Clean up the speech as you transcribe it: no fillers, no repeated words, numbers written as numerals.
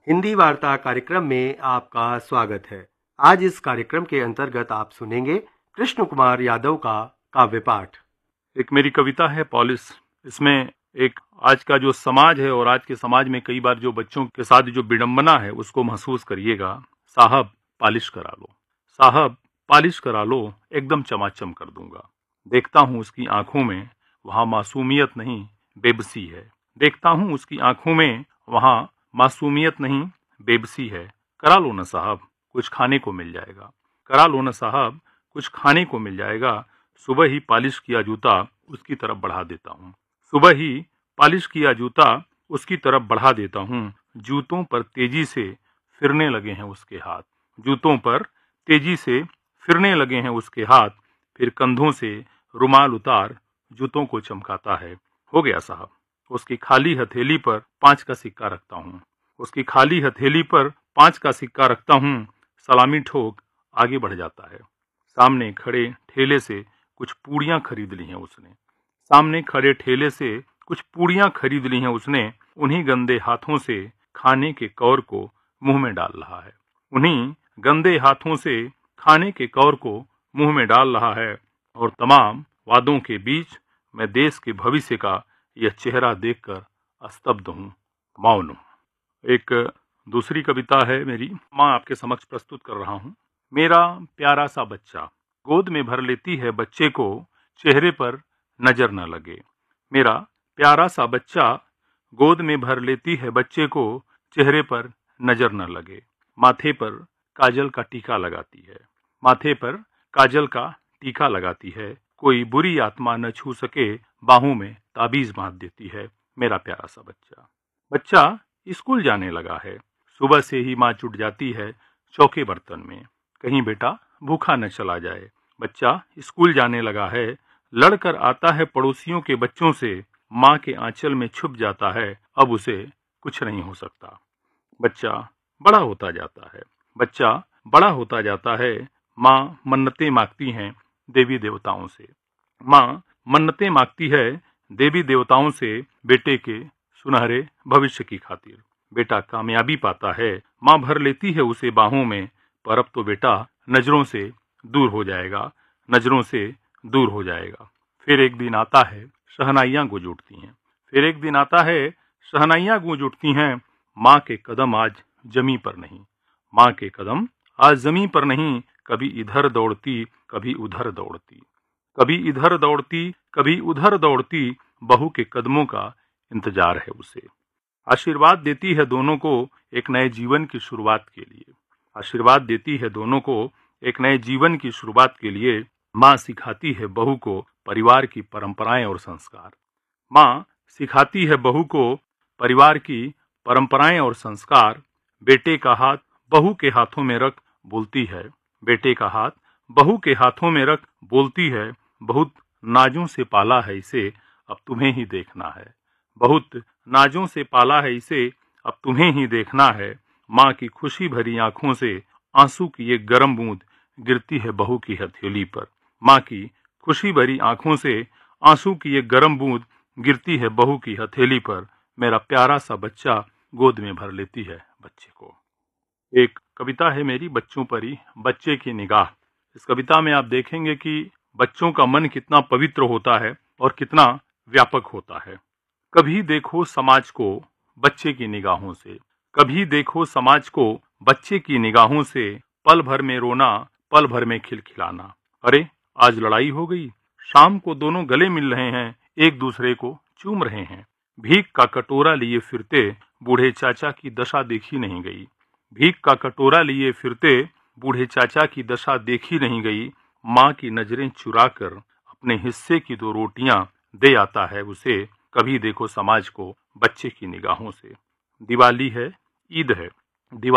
हिंदी वार्ता कार्यक्रम में आपका स्वागत है। आज इस कार्यक्रम के अंतर्गत आप सुनेंगे कृष्ण कुमार यादव का काव्य पाठ। एक मेरी कविता है पॉलिश। इसमें एक आज का जो समाज है और आज के समाज में कई बार जो बच्चों के साथ जो विडंबना है उसको महसूस करिएगा। साहब पालिश करा लो, साहब पालिश करा लो, एकदम चमाचम कर दूंगा। देखता हूँ उसकी आंखों में वहाँ मासूमियत नहीं बेबसी है। देखता हूँ उसकी आंखों में वहाँ मासूमियत नहीं बेबसी है। करा लो न साहब, कुछ खाने को मिल जाएगा। करा लो न साहब, कुछ खाने को मिल जाएगा। सुबह ही पालिश किया जूता उसकी तरफ बढ़ा देता हूँ। सुबह ही पालिश किया जूता उसकी तरफ बढ़ा देता हूँ। जूतों पर तेजी से फिरने लगे हैं उसके हाथ। जूतों पर तेजी से फिरने लगे हैं उसके हाथ। फिर कंधों से रुमाल उतार जूतों को चमकाता है। हो गया साहब। उसकी खाली हथेली पर 5 का सिक्का रखता हूँ। उसकी खाली हथेली पर 5 का सिक्का रखता हूँ। सलामी ठोक आगे बढ़ जाता है। सामने खड़े ठेले से कुछ पूड़ियां खरीद ली हैं उसने। सामने खड़े ठेले से कुछ पूड़ियां खरीद ली हैं उसने। उन्हीं गंदे हाथों से खाने के कौर को मुंह में डाल रहा है। उन्हीं गंदे हाथों से खाने के कौर को मुंह में डाल रहा है। और तमाम वादों के बीच मैं देश के भविष्य का यह चेहरा देखकर स्तब्ध हूँ, मौन हूँ। एक दूसरी कविता है मेरी, मैं आपके समक्ष प्रस्तुत कर रहा हूँ। मेरा प्यारा सा बच्चा गोद में भर लेती है बच्चे को, चेहरे पर नजर न लगे। मेरा प्यारा सा बच्चा गोद में भर लेती है बच्चे को, चेहरे पर नजर न लगे। माथे पर काजल का टीका लगाती है। माथे पर काजल का टीका लगाती है। कोई बुरी आत्मा न छू सके, बाहों में ताबीज बांध देती है। मेरा प्यारा सा बच्चा। बच्चा स्कूल जाने लगा है। सुबह से ही माँ जुट जाती है चौके बर्तन में, कहीं बेटा भूखा न चला जाए। बच्चा स्कूल जाने लगा है, लड़कर आता है पड़ोसियों के बच्चों से, माँ के आंचल में छुप जाता है, अब उसे कुछ नहीं हो सकता। बच्चा बड़ा होता जाता है। बच्चा बड़ा होता जाता है। माँ मन्नतें मांगती हैं देवी देवताओं से। माँ मन्नतें मांगती है देवी देवताओं से बेटे के सुनहरे भविष्य की खातिर। बेटा कामयाबी पाता है, माँ भर लेती है उसे बाहों में, पर अब तो बेटा नजरों से दूर हो जाएगा, नजरों से दूर हो जाएगा। फिर एक दिन आता है शहनाइयाँ गूंज उठती हैं। फिर एक दिन आता है शहनाइयाँ गूंज उठती हैं। माँ के कदम आज जमी पर नहीं। माँ के कदम आज जमी पर नहीं। कभी इधर दौड़ती कभी उधर दौड़ती, कभी इधर दौड़ती कभी उधर दौड़ती। बहू के कदमों का इंतजार है उसे। आशीर्वाद देती है दोनों को एक नए जीवन की शुरुआत के लिए। आशीर्वाद देती है दोनों को एक नए जीवन की शुरुआत के लिए। माँ सिखाती है बहू को परिवार की परंपराएं और संस्कार। माँ सिखाती है बहू को परिवार की परंपराएं और संस्कार। बेटे का हाथ बहू के हाथों में रख बोलती है। बेटे का हाथ बहू के हाथों में रख बोलती है, बहुत नाजों से पाला है इसे, अब तुम्हें ही देखना है। बहुत नाजों से पाला है इसे, अब तुम्हें ही देखना है। माँ की खुशी भरी आंखों से आंसू की एक गर्म बूंद गिरती है बहू की हथेली पर। माँ की खुशी भरी आंखों से आंसू की एक गर्म बूंद गिरती है बहू की हथेली पर। मेरा प्यारा सा बच्चा गोद में भर लेती है बच्चे को। एक कविता है मेरी, बच्चों पर ही बच्चे की निगाह। इस कविता में आप देखेंगे कि बच्चों का मन कितना पवित्र होता है और कितना व्यापक होता है। कभी देखो समाज को बच्चे की निगाहों से, कभी देखो समाज को बच्चे की निगाहों से। पल भर में रोना, पल भर में खिलखिलाना। अरे आज लड़ाई हो गई। शाम को दोनों गले मिल रहे हैं, एक दूसरे को चूम रहे हैं। भीख का कटोरा लिए फिरते बूढ़े चाचा की दशा देखी नहीं गई। भीख का कटोरा लिए फिरते बूढ़े चाचा की दशा देखी नहीं गई। माँ की नजरें चुराकर अपने हिस्से की 2 रोटियां दे आता है उसे। कभी देखो समाज को बच्चे की निगाहों से। दिवाली है, ईद है।